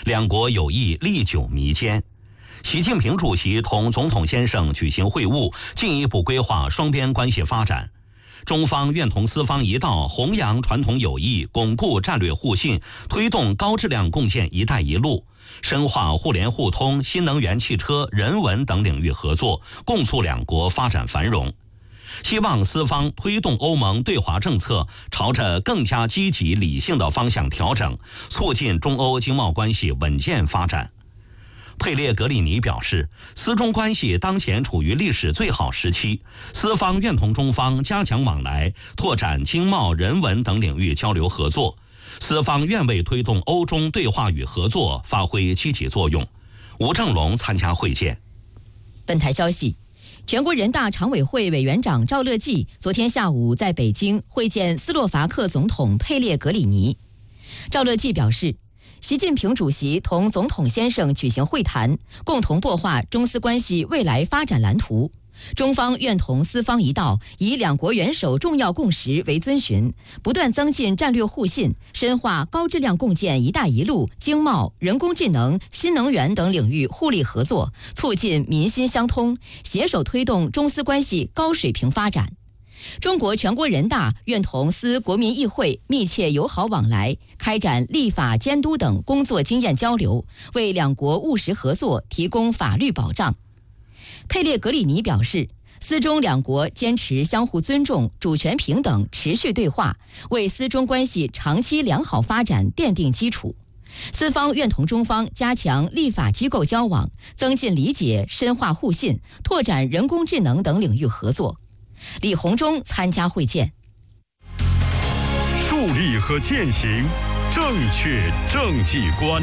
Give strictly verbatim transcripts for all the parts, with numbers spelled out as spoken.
两国友谊历久弥坚。习近平主席同总统先生举行会晤，进一步规划双边关系发展。中方愿同丝方一道，弘扬传统友谊，巩固战略互信，推动高质量共建“一带一路”，深化互联互通、新能源汽车、人文等领域合作，共促两国发展繁荣。希望丝方推动欧盟对华政策朝着更加积极理性的方向调整，促进中欧经贸关系稳健发展。佩列格里尼表示，丝中关系当前处于历史最好时期，丝方愿同中方加强往来，拓展经贸、人文等领域交流合作。丝方愿为推动欧中对话与合作发挥积极作用。吴正龙参加会见。 本台消息，全国人大常委会委员长赵乐际昨天下午在北京会见斯洛伐克总统佩列格里尼。赵乐际表示，习近平主席同总统先生举行会谈，共同擘画中丝关系未来发展蓝图。中方愿同丝方一道，以两国元首重要共识为遵循，不断增进战略互信，深化高质量共建“一带一路”经贸、人工智能、新能源等领域互利合作，促进民心相通，携手推动中丝关系高水平发展。中国全国人大愿同丝国民议会密切友好往来，开展立法监督等工作经验交流，为两国务实合作提供法律保障。佩列格里尼表示，丝中两国坚持相互尊重、主权平等，持续对话，为丝中关系长期良好发展奠定基础。丝方愿同中方加强立法机构交往，增进理解，深化互信，拓展人工智能等领域合作。李鸿忠参加会见。 树立和践行正确政绩观。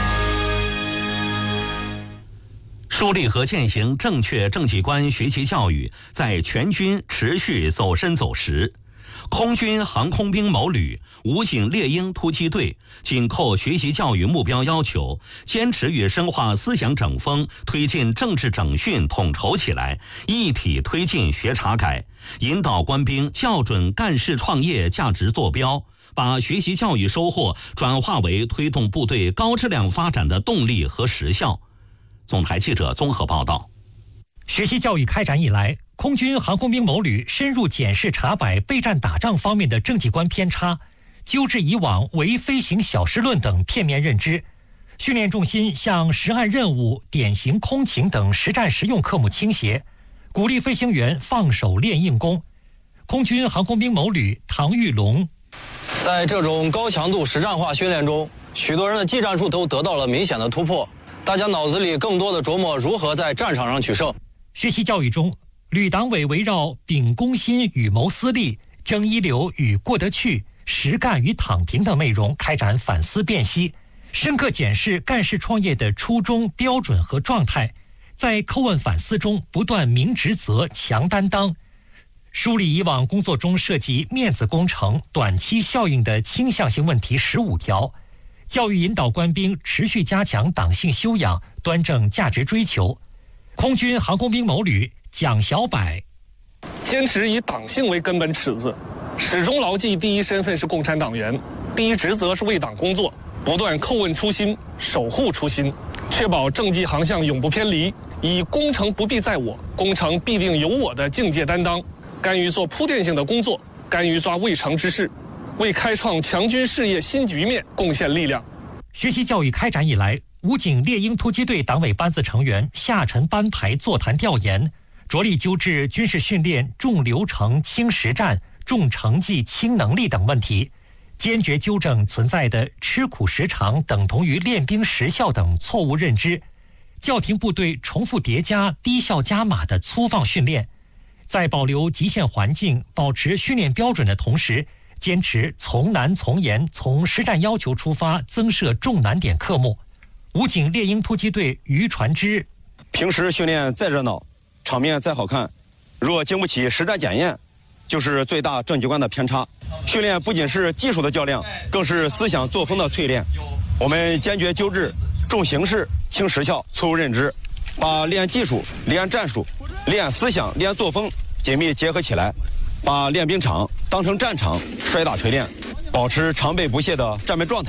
树立和践行正确政绩观学习教育在全军持续走深走实。空军航空兵某旅、武警猎鹰突击队紧扣学习教育目标要求，坚持与深化思想整风，推进政治整训统筹起来，一体推进学查改，引导官兵校准干事创业价值坐标，把学习教育收获转化为推动部队高质量发展的动力和实效。总台记者综合报道。 学习教育开展以来，空军航空兵某旅深入检视查摆备战打仗方面的政绩观偏差，纠治以往唯飞行小时论等片面认知，训练重心向实案任务、典型空勤等实战实用科目倾斜，鼓励飞行员放手练硬功。空军航空兵某旅唐玉龙， 在这种高强度实战化训练中，许多人的技战术都得到了明显的突破，大家脑子里更多的琢磨如何在战场上取胜。 学习教育中，旅党委围绕秉公心与谋私利、争一流与过得去、实干与躺平等内容开展反思辨析，深刻检视干事创业的初衷、标准和状态，在叩问反思中不断明职责、强担当，梳理以往工作中涉及面子工程、短期效应的倾向性问题十五条，教育引导官兵持续加强党性修养，端正价值追求。空军航空兵某旅蒋小柏， 坚持以党性为根本尺子，始终牢记第一身份是共产党员，第一职责是为党工作，不断叩问初心，守护初心，确保政绩航向永不偏离，以攻城不必在我，攻城必定有我的境界担当，甘于做铺垫性的工作，甘于抓未成之事，为开创强军事业新局面贡献力量。 学习教育开展以来，武警猎鹰突击队党委班子成员下沉班排座谈调研，着力纠治军事训练重流程轻实战、重成绩轻能力等问题，坚决纠正存在的吃苦时长等同于练兵实效等错误认知，叫停部队重复叠加、低效加码的粗放训练，在保留极限环境、保持训练标准的同时，坚持从难从严、从实战要求出发，增设重难点科目。武警猎鹰突击队于传之， 平时训练再热闹，场面再好看，若经不起实战检验，就是最大政绩观的偏差。训练不仅是技术的较量，更是思想作风的淬炼。我们坚决纠治重形式轻实效错误认知，把练技术、练战术、练思想、练作风紧密结合起来，把练兵场当成战场，摔打锤炼，保持常备不懈的战备状态，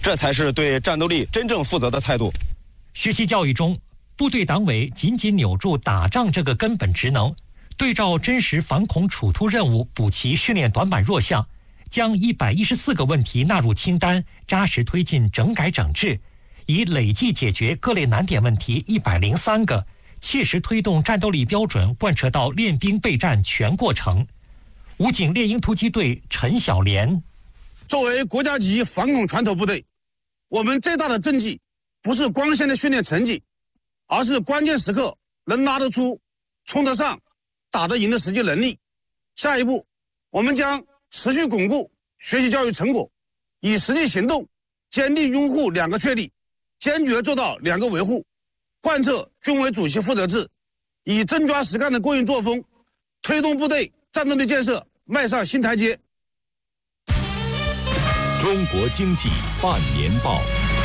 这才是对战斗力真正负责的态度。 学习教育中，部队党委紧紧扭住打仗这个根本职能，对照真实反恐处突任务补齐训练短板弱项，将一百一十四个问题纳入清单，扎实推进整改整治，以累计解决各类难点问题一百零三个，切实推动战斗力标准贯彻到练兵备战全过程。武警猎鹰突击队陈小莲： 作为国家级反恐拳头部队，我们最大的政绩不是光鲜的训练成绩，而是关键时刻能拉得出、冲得上、打得赢的实际能力。下一步，我们将持续巩固学习教育成果，以实际行动坚定拥护两个确立，坚决做到两个维护，贯彻军委主席负责制，以真抓实干的过硬作风，推动部队战斗力建设迈上新台阶。 中国经济半年报。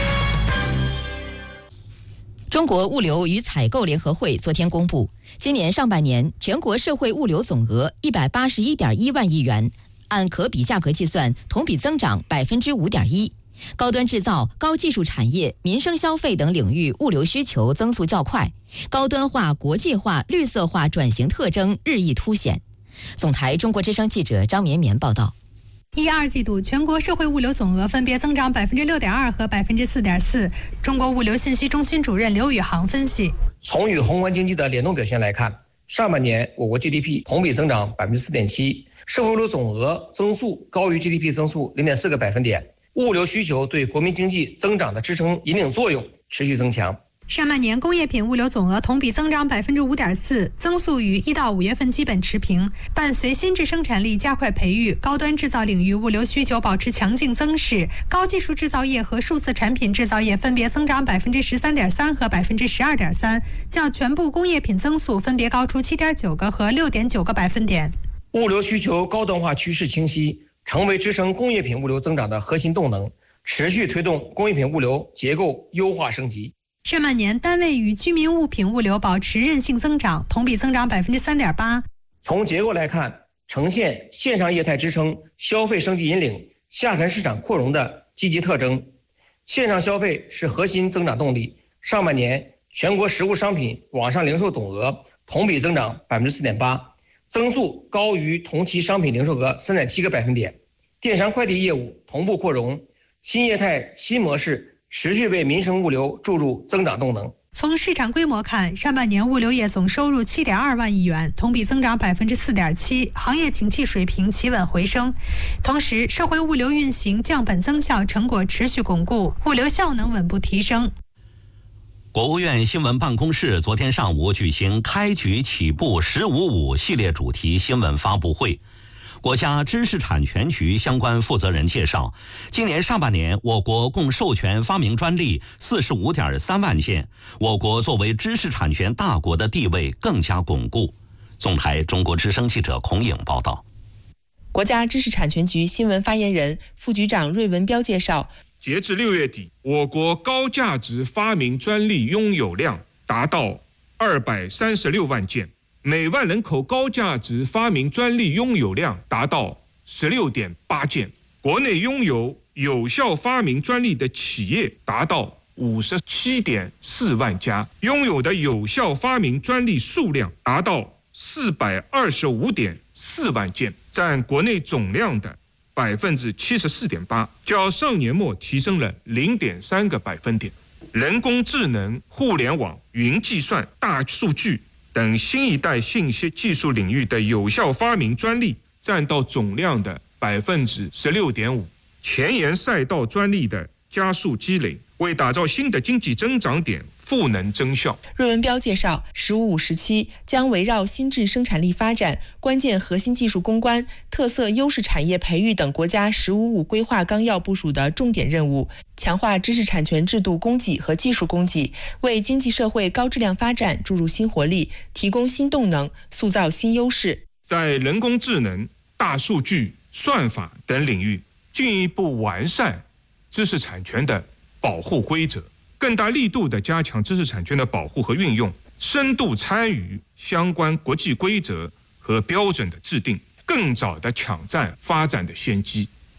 中国物流与采购联合会昨天公布，今年上半年全国社会物流总额一百八十一点一万亿元，按可比价格计算，同比增长百分之五点一。高端制造、高技术产业、民生消费等领域物流需求增速较快，高端化、国际化、绿色化转型特征日益凸显。总台中国之声记者张绵绵报道。 一二季度全国社会物流总额分别增长百分之六点二和百分之四点四。中国物流信息中心主任刘宇航分析， 从与宏观经济的联动表现来看，上半年我国 G D P 同比增长百分之四点七，社会物流总额增速高于 G D P 增速零点四个百分点，物流需求对国民经济增长的支撑引领作用持续增强。 上半年工业品物流总额同比增长百分之五点四，增速与一到五月份基本持平。伴随新质生产力加快培育，高端制造领域物流需求保持强劲增势，高技术制造业和数字产品制造业分别增长百分之十三点三和百分之十二点三，较全部工业品增速分别高出七点九个和六点九个百分点。 物流需求高端化趋势清晰，成为支撑工业品物流增长的核心动能，持续推动工业品物流结构优化升级。 上半年单位与居民物品物流保持韧性增长，同比增长百分之三点八。 从结构来看，呈现线上业态支撑、消费升级引领、下沉市场扩容的积极特征。线上消费是核心增长动力。上半年全国实物商品网上零售总额同比增长百分之四点八，增速高于同期商品零售额三点七个百分点。电商快递业务同步扩容，新业态新模式持续为民生物流注入增长动能。 从市场规模看，上半年物流业总收入七点二万亿元，同比增长百分之四点七，行业景气水平企稳回升。同时，社会物流运行降本增效成果持续巩固，物流效能稳步提升。 国务院新闻办公室昨天上午举行开局起步十五五系列主题新闻发布会。国家知识产权局相关负责人介绍，今年上半年我国共授权发明专利四十五点三万件，我国作为知识产权大国的地位更加巩固。总台中国之声记者孔颖报道。 国家知识产权局新闻发言人、副局长芮文彪介绍， 截至六月底，我国高价值发明专利拥有量达到二百三十六万件。每万人口高价值发明专利拥有量达到十六点八件，国内拥有有效发明专利的企业达到五十七点四万家，拥有的有效发明专利数量达到四百二十五点四万件，占国内总量的百分之七十四点八，较上年末提升了零点三个百分点。人工智能、互联网、云计算、大数据等新一代信息技术领域的有效发明专利占到总量的百分之十六点五，前沿赛道专利的加速积累，为打造新的经济增长点赋能增效。 芮文彪介绍，十五五时期将围绕新质生产力发展、关键核心技术攻关、特色优势产业培育等国家“十五五”规划纲要部署的重点任务，强化知识产权制度供给和技术供给，为经济社会高质量发展注入新活力，提供新动能，塑造新优势。 在人工智能、大数据、算法等领域，进一步完善知识产权的保护规则，更大力度地加强知识产权的保护和运用，深度参与相关国际规则和标准的制定，更早地抢占发展的先机。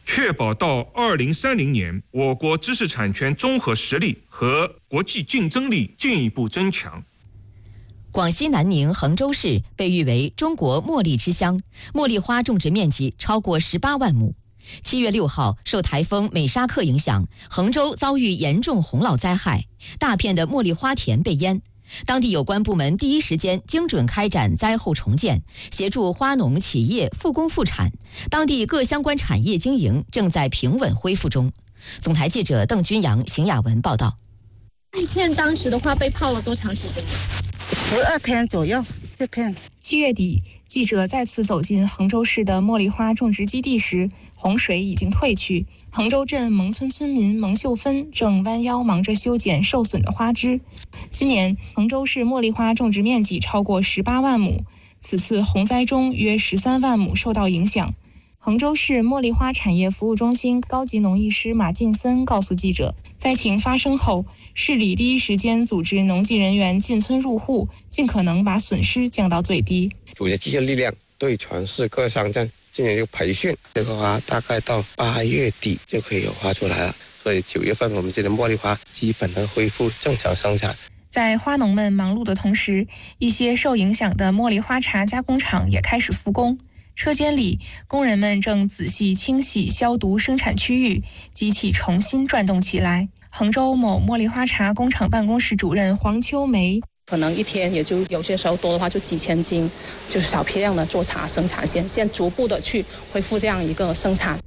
确保到二零三零年，我国知识产权综合实力和国际竞争力进一步增强。 广西南宁衡州市被誉为中国茉莉之乡，茉莉花种植面积超过十八万亩。七月六号，受台风美沙克影响，衡州遭遇严重洪涝灾害，大片的茉莉花田被淹。当地有关部门第一时间精准开展灾后重建，协助花农企业复工复产，当地各相关产业经营正在平稳恢复中。总台记者邓君阳、邢雅文报道。 那片当时的话被泡了多长时间？ 十二天左右。这片七月底，记者再次走进衡州市的茉莉花种植基地时，洪水已经退去。衡州镇蒙村村民蒙秀芬正弯腰忙着修剪受损的花枝。今年衡州市茉莉花种植面积超过十八万亩，此次洪灾中约十三万亩受到影响。衡州市茉莉花产业服务中心高级农艺师马进森告诉记者，灾情发生后，市里第一时间组织农技人员进村入户，尽可能把损失降到最低。 组织机械力量对全市各乡镇进行一个培训，这个花大概到八月底就可以有花出来了，所以九月份我们这的茉莉花基本能恢复正常生产。 在花农们忙碌的同时，一些受影响的茉莉花茶加工厂也开始复工。车间里，工人们正仔细清洗消毒生产区域，机器重新转动起来。衡州某茉莉花茶工厂办公室主任黄秋梅， 可能一天也就有些时候多的话就几千斤，就是小批量的做茶生产线，现在逐步的去恢复这样一个生产。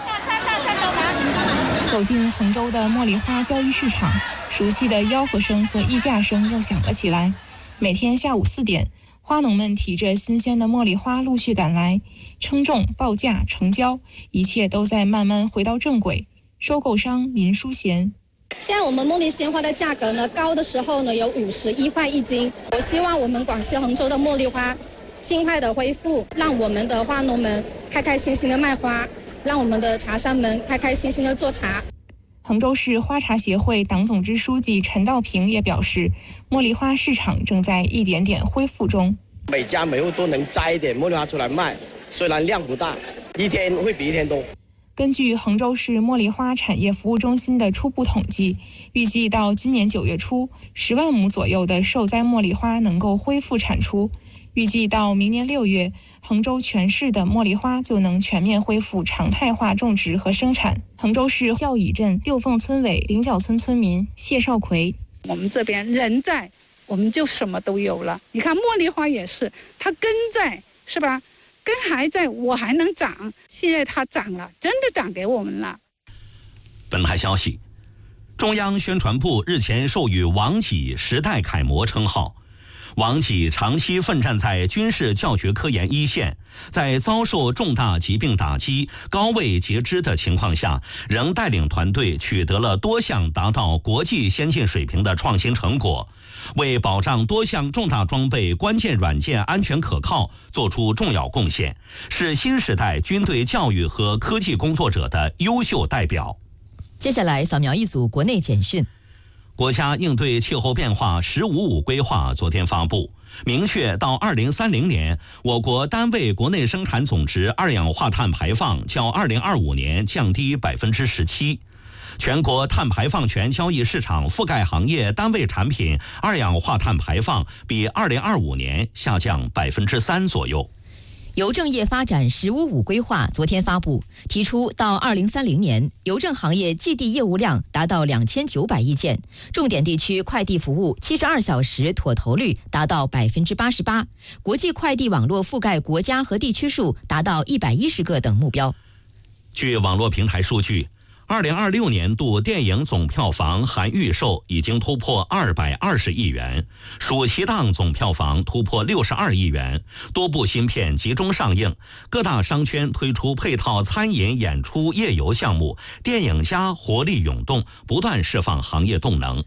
走进衡州的茉莉花交易市场，熟悉的吆喝声和议价声又响了起来。每天下午四点，花农们提着新鲜的茉莉花陆续赶来，称重、报价、成交，一切都在慢慢回到正轨。收购商林淑贤， 现在我们茉莉鲜花的价格呢，高的时候呢有五十一块一斤。我希望我们广西衡州的茉莉花尽快的恢复，让我们的花农们开开心心的卖花，让我们的茶商们开开心心的做茶。 衡州市花茶协会党总支书记陈道平也表示，茉莉花市场正在一点点恢复中。 每家每户都能摘一点茉莉花出来卖，虽然量不大，一天会比一天多。 根据衡州市茉莉花产业服务中心的初步统计，预计到今年九月初，十万亩左右的受灾茉莉花能够恢复产出。预计到明年六月，衡州全市的茉莉花就能全面恢复常态化种植和生产。衡州市教乙镇六凤村委菱角村村民谢少奎， 我们这边人在，我们就什么都有了。你看茉莉花也是，它根在，是吧？根还在，我还能长。现在它长了，真的长给我们了。 本台消息，中央宣传部日前授予王济时代楷模称号。王济长期奋战在军事教学科研一线，在遭受重大疾病打击、高位截肢的情况下，仍带领团队取得了多项达到国际先进水平的创新成果，为保障多项重大装备关键软件安全可靠做出重要贡献，是新时代军队教育和科技工作者的优秀代表。 接下来扫描一组国内简讯。 国家应对气候变化“十五五”规划昨天发布，明确到二零三零年，我国单位国内生产总值二氧化碳排放较二零二五年降低百分之十七。全国碳排放权交易市场覆盖行业单位产品二氧化碳排放比二零二五年下降百分之三左右。 邮政业发展“十五五”规划昨天发布，提出到二零三零年，邮政行业寄递业务量达到两千九百亿件，重点地区快递服务七十二小时妥投率达到百分之八十八，国际快递网络覆盖国家和地区数达到一百一十个等目标。 据网络平台数据，二零二六年度电影总票房含预售已经突破二百二十亿元，暑期档总票房突破六十二亿元，多部新片集中上映，各大商圈推出配套餐饮、演出、夜游项目，电影家活力涌动，不断释放行业动能。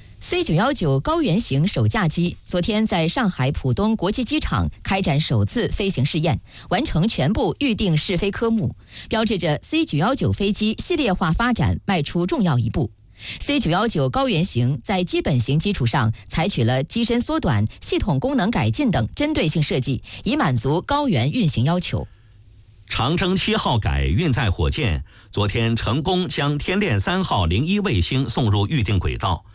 C 九一九高原型首架机昨天在上海浦东国际机场开展首次飞行试验，完成全部预定试飞科目，标志着 C 九一九飞机系列化发展迈出重要一步。C 九一九高原型在基本型基础上采取了机身缩短、系统功能改进等针对性设计，以满足高原运行要求。 长征七号改运载火箭昨天成功将天链三号零一卫星送入预定轨道，